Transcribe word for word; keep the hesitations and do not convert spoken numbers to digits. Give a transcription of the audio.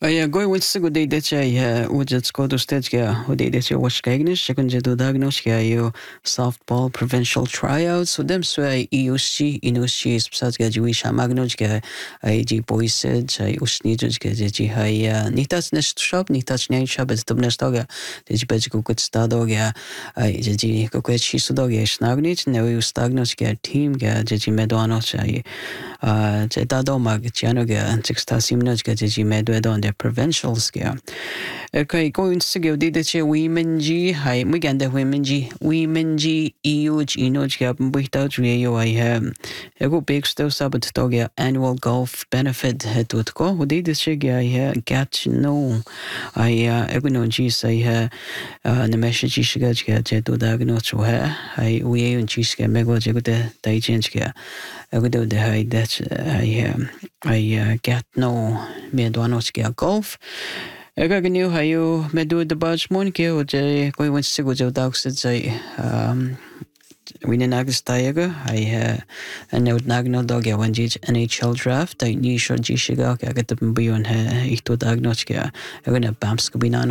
Ja, going with sig og det det jeg ujet skodu stage og det det jeg watch gagnish second jedu diagnose ya yo softball provincial tryouts so dem so E O C inoshi spsat ga jiwi shamagnoch ga ai ji boys ai usni jo ga ji hai nitas nest shop nitas nine shop es dum nest ga ji bej ku kut stado ga ai ji ku ku chi sudo ga snagnich ne u stagnoch ga team ga ji medano ai je dado mag chano ga sixta simnoch ga ji medo on the provincials ga okay going to go did the women g hai we gan the women g women g eu g no g up with out yo I have I go big still sabat dog annual golf benefit het ut go who did the shig I get no I I go no g say ha na message shiga ga je do da no cho ha I we un g ga me go je go de dai change ga I go do the hai that I I get no me do no ga golf I got a new hayo me do the badge mon ke o je koi went to go to dog say um we didn't ask Tiger. I uh, know Nagno dog ya one N H L draft. I knew sure Gishiga. I got the buyon he. Ich to diagnose. I gonna bamsk binano.